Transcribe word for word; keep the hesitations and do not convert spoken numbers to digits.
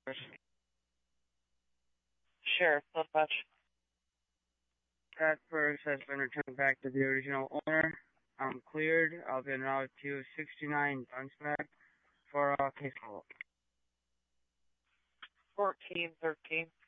Sheriff, dispatch. That purse has been returned back to the original owner. I'm cleared. I'll be en route to sixty-nine Dunsmere for a case follow-up. fourteen thirteen.